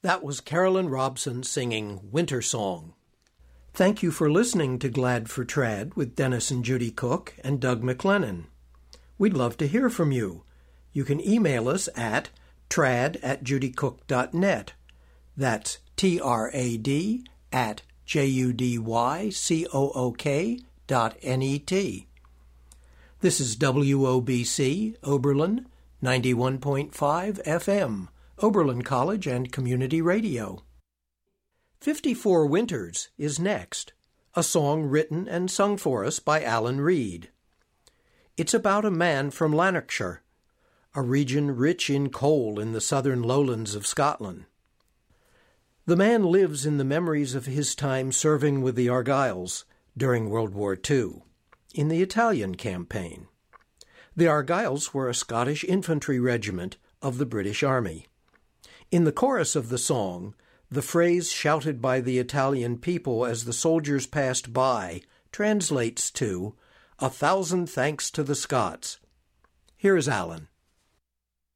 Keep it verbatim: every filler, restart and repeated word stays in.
That was Carolyn Robson singing Winter Song. Thank you for listening to Glad for Trad with Dennis and Judy Cook and Doug McLennan. We'd love to hear from you. You can email us at trad at judycook dot net. That's T R A D at J U D Y C O O K dot N E T. This is W O B C, Oberlin, ninety-one point five F M, Oberlin College and Community Radio. Fifty-Four Winters is next, a song written and sung for us by Alan Reed. It's about a man from Lanarkshire, a region rich in coal in the southern lowlands of Scotland. The man lives in the memories of his time serving with the Argylls during World War Two, in the Italian campaign. The Argylls were a Scottish infantry regiment of the British Army. In the chorus of the song, the phrase shouted by the Italian people as the soldiers passed by translates to, "A thousand thanks to the Scots." Here is Alan.